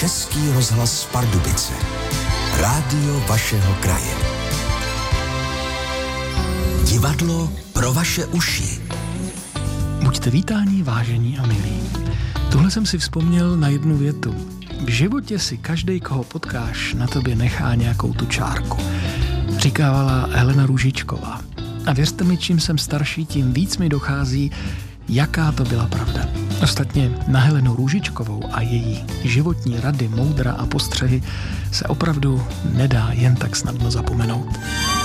Český rozhlas Pardubice. Rádio vašeho kraje. Divadlo pro vaše uši. Buďte vítáni, vážení a milí. Tuhle jsem si vzpomněl na jednu větu. V životě si každej, koho potkáš, na tobě nechá nějakou tu čárku. Říkávala Helena Růžičková. A věřte mi, čím jsem starší, tím víc mi dochází, jaká to byla pravda. Ostatně na Helenu Růžičkovou a její životní rady, moudra a postřehy se opravdu nedá jen tak snadno zapomenout.